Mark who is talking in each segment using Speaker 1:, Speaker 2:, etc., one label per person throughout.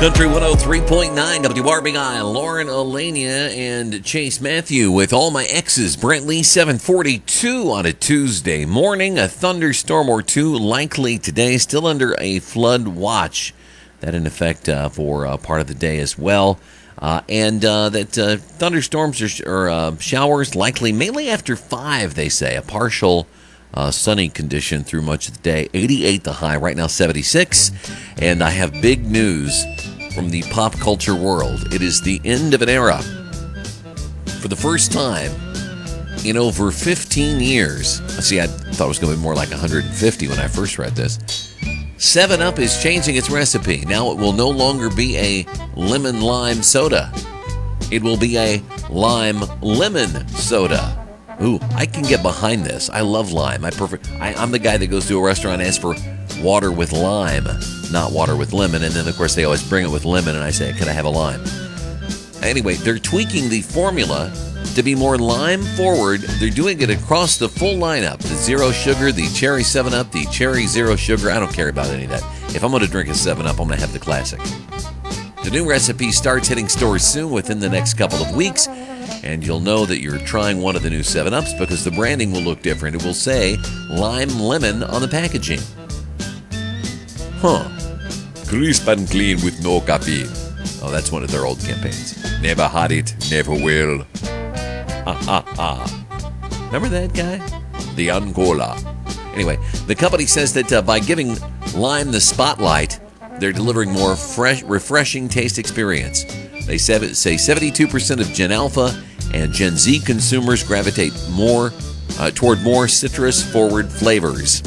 Speaker 1: Country 103.9 WRBI, Lauren Alania and Chase Matthew with All My Exes. Brent Lee, 742 on a Tuesday morning. A thunderstorm or two likely today, still under a flood watch. That in effect for part of the day as well. That thunderstorms or showers likely mainly after 5, they say. A partial sunny condition through much of the day. 88 the high, right now 76. And I have big news from the pop culture world. It is the end of an era. For the first time in over 15 years. See, I thought it was going to be more like 150 when I first read this. 7-Up is changing its recipe. Now it will no longer be a lemon-lime soda. It will be a lime-lemon soda. Ooh, I can get behind this. I love lime. I'm the guy that goes to a restaurant and asks for water with lime, not water with lemon. And then, of course, they always bring it with lemon, and I say, could I have a lime? Anyway, they're tweaking the formula to be more lime-forward. They're doing it across the full lineup. The Zero Sugar, the Cherry 7-Up, the Cherry Zero Sugar. I don't care about any of that. If I'm going to drink a 7-Up, I'm going to have the classic. The new recipe starts hitting stores soon within the next couple of weeks. And you'll know that you're trying one of the new 7-Ups because the branding will look different. It will say Lime Lemon on the packaging. Crisp and clean with no caffeine. Oh, that's one of their old campaigns. Never had it, never will. Remember that guy? The Angola. Anyway, the company says that by giving lime the spotlight, they're delivering more fresh, refreshing taste experience. They say 72% of Gen Alpha and Gen Z consumers gravitate more toward more citrus-forward flavors.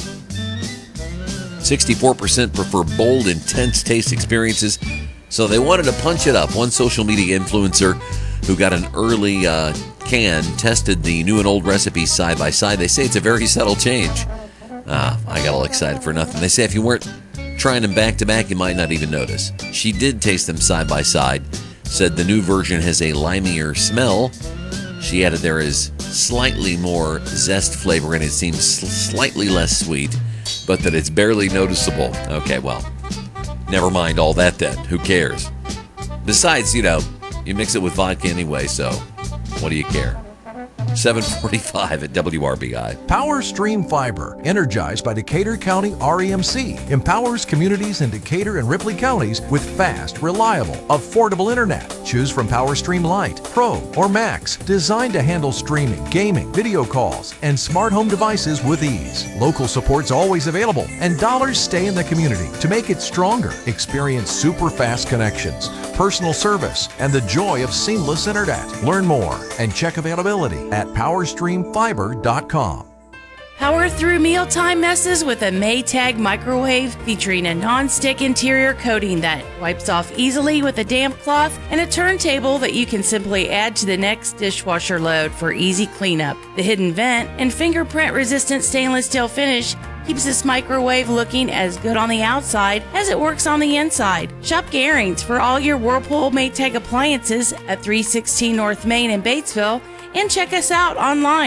Speaker 1: 64% prefer bold, intense taste experiences, so they wanted to punch it up. One social media influencer who got an early can tested the new and old recipes side by side. They say it's a very subtle change. I got all excited for nothing. They say if you weren't trying them back to back, you might not even notice. She did taste them side by side. Said the new version has a limier smell. She added there is slightly more zest flavor and it seems slightly less sweet, but that it's barely noticeable. Okay, well, never mind all that then. Who cares? Besides, you mix it with vodka anyway, so what do you care? 7:45 at WRBI.
Speaker 2: PowerStream Fiber, energized by Decatur County REMC, empowers communities in Decatur and Ripley counties with fast, reliable, affordable internet. Choose from PowerStream Lite, Pro, or Max, designed to handle streaming, gaming, video calls, and smart home devices with ease. Local support's always available, and dollars stay in the community to make it stronger. Experience super fast connections, personal service, and the joy of seamless internet. Learn more and check availability at PowerStreamFiber.com.
Speaker 3: Power through mealtime messes with a Maytag microwave featuring a non-stick interior coating that wipes off easily with a damp cloth and a turntable that you can simply add to the next dishwasher load for easy cleanup. The hidden vent and fingerprint-resistant stainless steel finish keeps this microwave looking as good on the outside as it works on the inside. Shop Garings for all your Whirlpool Maytag appliances at 316 North Main in Batesville, and check us out online